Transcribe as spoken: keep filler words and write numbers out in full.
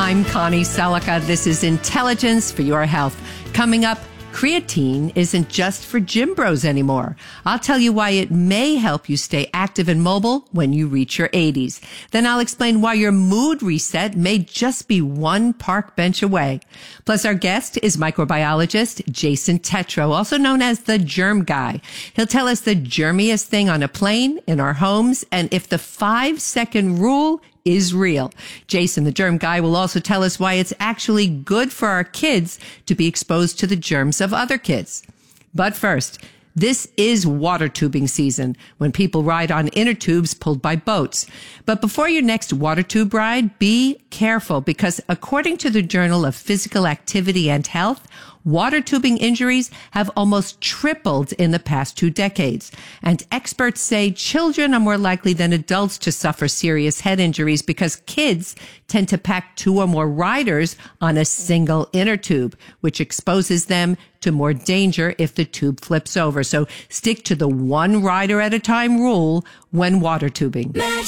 I'm Connie Selica. This is Intelligence for Your Health. Coming up, creatine isn't just for gym bros anymore. I'll tell you why it may help you stay active and mobile when you reach your eighties. Then I'll explain why your mood reset may just be one park bench away. Plus, our guest is microbiologist Jason Tetro, also known as the Germ Guy. He'll tell us the germiest thing on a plane, in our homes, and if the five-second rule is real. Jason, the Germ Guy, will also tell us why it's actually good for our kids to be exposed to the germs of other kids. But first, this is water tubing season, when people ride on inner tubes pulled by boats. But before your next water tube ride, be careful, because according to the Journal of Physical Activity and Health, water tubing injuries have almost tripled in the past two decades. And experts say children are more likely than adults to suffer serious head injuries because kids tend to pack two or more riders on a single inner tube, which exposes them to more danger if the tube flips over. So stick to the one rider at a time rule when water tubing.